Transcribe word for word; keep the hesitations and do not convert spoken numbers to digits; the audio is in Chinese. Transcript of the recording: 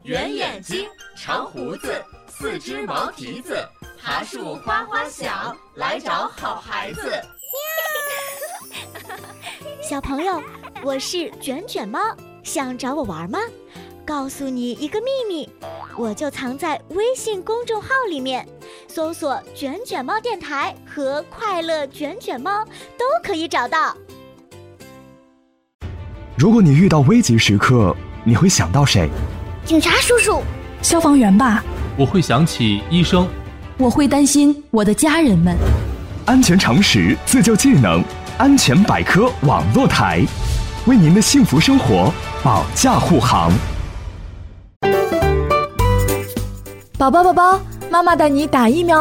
圆眼睛，长胡子，四只毛蹄子，爬树哗哗响，来找好孩子。 小朋友，我是卷卷猫，想找我玩吗？告诉你一个秘密，我就藏在微信公众号里面，搜索卷卷猫电台和快乐卷卷猫都可以找到。 如果你遇到危急时刻，你会想到谁？ 警察叔叔， 消防员吧。 我会想起医生。 我会担心我的家人们。 安全常识，自救技能，安全百科网络台，为您的幸福生活保驾护航。 宝宝宝宝，妈妈带你打疫苗。